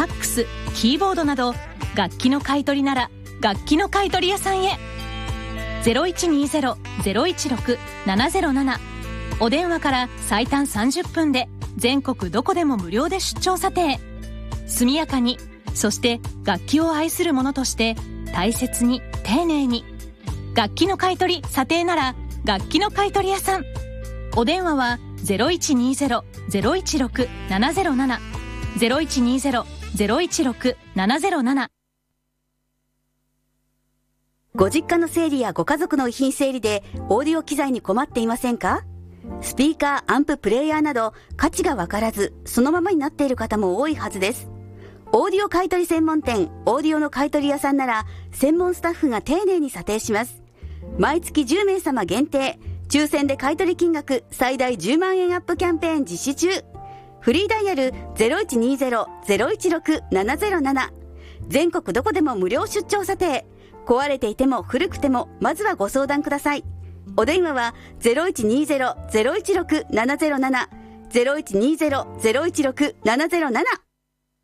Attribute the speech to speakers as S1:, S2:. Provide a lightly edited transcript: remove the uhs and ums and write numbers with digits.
S1: サックス、キーボードなど楽器の買い取りなら楽器の買い取り屋さんへ。 0120-016-707 お電話から最短30分で全国どこでも無料で出張査定。速やかに、そして楽器を愛する者として大切に丁寧に。楽器の買い取り査定なら楽器の買い取り屋さん。お電話は 0120-016-707 0120-016-707。
S2: ご実家の整理やご家族の遺品整理でオーディオ機材に困っていませんか？スピーカー、アンプ、プレイヤーなど価値がわからずそのままになっている方も多いはずです。オーディオ買取専門店オーディオの買取屋さんなら専門スタッフが丁寧に査定します。毎月10名様限定抽選で買取金額最大10万円アップキャンペーン実施中。フリーダイヤル 0120-016-707 全国どこでも無料出張査定。壊れていても古くてもまずはご相談ください。お電話は 0120-016-707 0120-016-707